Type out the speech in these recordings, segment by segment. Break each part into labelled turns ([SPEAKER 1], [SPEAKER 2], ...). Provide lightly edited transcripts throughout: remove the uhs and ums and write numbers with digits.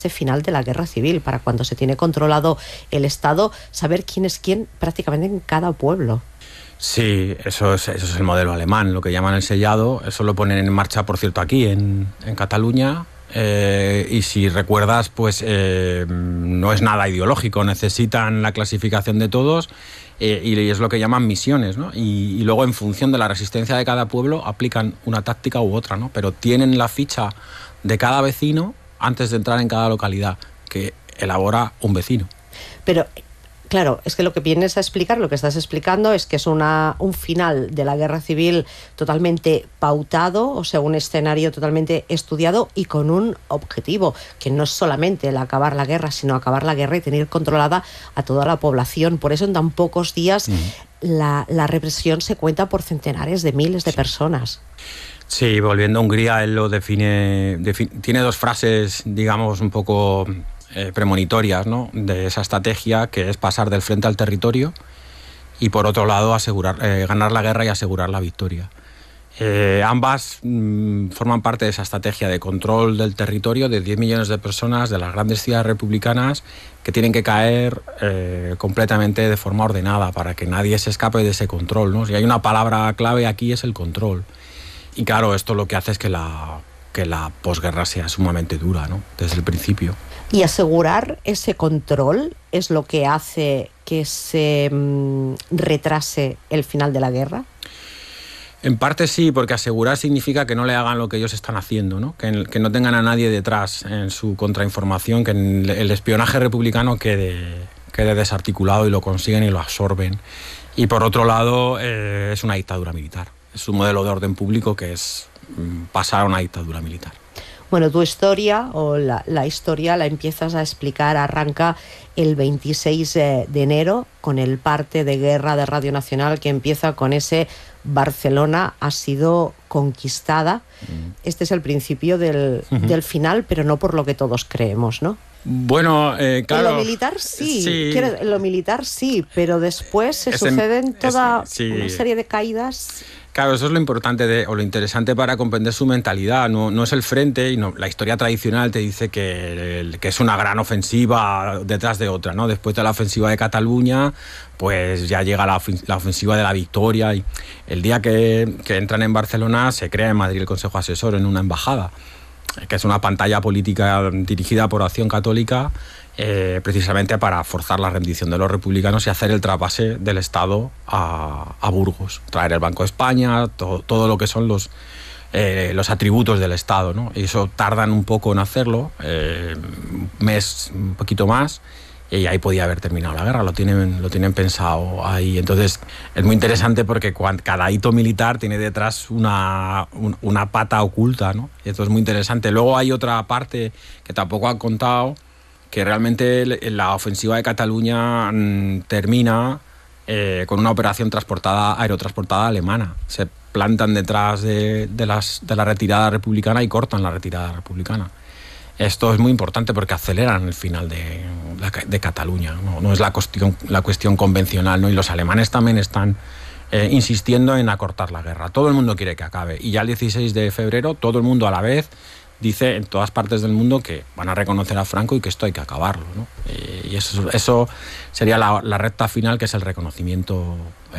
[SPEAKER 1] final de la guerra civil, para cuando se tiene controlado el Estado, saber quién es quién prácticamente en cada pueblo.
[SPEAKER 2] Sí, eso es el modelo alemán, lo que llaman el sellado. Eso lo ponen en marcha, por cierto, aquí en Cataluña. Y si recuerdas, pues no es nada ideológico, necesitan la clasificación de todos y es lo que llaman misiones, ¿no? Y luego, en función de la resistencia de cada pueblo, aplican una táctica u otra, ¿no? Pero tienen la ficha de cada vecino antes de entrar en cada localidad, que elabora un vecino.
[SPEAKER 1] Pero claro, es que lo que vienes a explicar, lo que estás explicando, es que es un final de la guerra civil totalmente pautado, o sea, un escenario totalmente estudiado y con un objetivo, que no es solamente el acabar la guerra, sino acabar la guerra y tener controlada a toda la población. Por eso en tan pocos días la represión se cuenta por centenares de miles de personas.
[SPEAKER 2] Sí, volviendo a Hungría, él lo define, tiene dos frases, digamos, un poco premonitorias, ¿no?, de esa estrategia, que es pasar del frente al territorio y, por otro lado, ganar la guerra y asegurar la victoria. Ambas forman parte de esa estrategia de control del territorio de 10 millones de personas de las grandes ciudades republicanas, que tienen que caer completamente de forma ordenada para que nadie se escape de ese control, ¿no? Si hay una palabra clave aquí, es el control. Y claro, esto lo que hace es que la posguerra sea sumamente dura, ¿no?, desde el principio.
[SPEAKER 1] Y asegurar ese control es lo que hace que se retrase el final de la guerra.
[SPEAKER 2] En parte sí, porque asegurar significa que no le hagan lo que ellos están haciendo, ¿no? Que no tengan a nadie detrás en su contrainformación, que el espionaje republicano quede desarticulado y lo consiguen y lo absorben. Y por otro lado, es una dictadura militar. Es un modelo de orden público que es pasar a una dictadura militar.
[SPEAKER 1] Bueno, tu historia, o la historia, la empiezas a explicar, arranca el 26 de enero con el parte de guerra de Radio Nacional, que empieza con ese Barcelona ha sido conquistada. Este es el principio del final, pero no por lo que todos creemos, ¿no?
[SPEAKER 2] Bueno, claro.
[SPEAKER 1] En lo militar sí. En lo militar sí, pero después se suceden toda una serie de caídas.
[SPEAKER 2] Claro, eso es lo importante o lo interesante para comprender su mentalidad. No es el frente, y la historia tradicional te dice que es una gran ofensiva detrás de otra, ¿no? Después de la ofensiva de Cataluña, pues ya llega la ofensiva de la victoria, y el día que entran en Barcelona se crea en Madrid el Consejo Asesor, en una embajada, que es una pantalla política dirigida por Acción Católica, precisamente para forzar la rendición de los republicanos y hacer el trasvase del Estado a Burgos, traer el Banco de España, todo lo que son los atributos del Estado, ¿no? Y eso tardan un poco en hacerlo, un mes, un poquito más, y ahí podía haber terminado la guerra. Lo tienen pensado ahí. Entonces es muy interesante porque cada hito militar tiene detrás una pata oculta, ¿no? Y esto es muy interesante. Luego hay otra parte que tampoco han contado, que realmente la ofensiva de Cataluña termina con una operación aerotransportada alemana. Se plantan detrás de la retirada republicana y cortan la retirada republicana. Esto es muy importante porque aceleran el final de Cataluña, ¿no? No es la cuestión convencional, ¿no? Y los alemanes también están insistiendo en acortar la guerra. Todo el mundo quiere que acabe. Y ya el 16 de febrero todo el mundo a la vez dice en todas partes del mundo que van a reconocer a Franco y que esto hay que acabarlo, ¿no? Y eso sería la recta final, que es el reconocimiento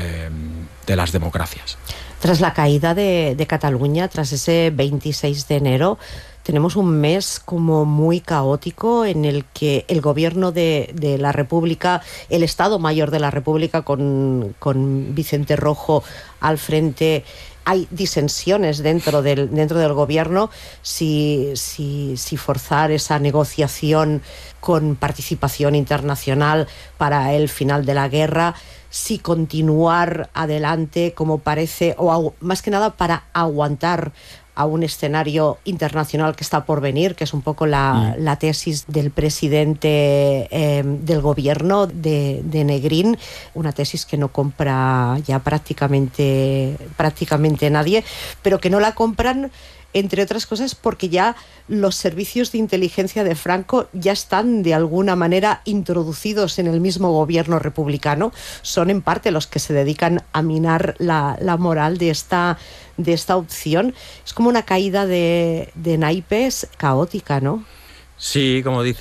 [SPEAKER 2] de las democracias.
[SPEAKER 1] Tras la caída de Cataluña, tras ese 26 de enero, tenemos un mes como muy caótico en el que el gobierno de la República, el Estado Mayor de la República con Vicente Rojo al frente, hay disensiones dentro del gobierno, si forzar esa negociación con participación internacional para el final de la guerra, si continuar adelante como parece, o más que nada para aguantar a un escenario internacional que está por venir, que es un poco la tesis del presidente del gobierno de Negrín, una tesis que no compra ya prácticamente nadie, pero que no la compran, entre otras cosas, porque ya los servicios de inteligencia de Franco ya están de alguna manera introducidos en el mismo gobierno republicano. Son en parte los que se dedican a minar la moral de esta opción. Es como una caída de naipes caótica, ¿no?
[SPEAKER 2] Sí, como dice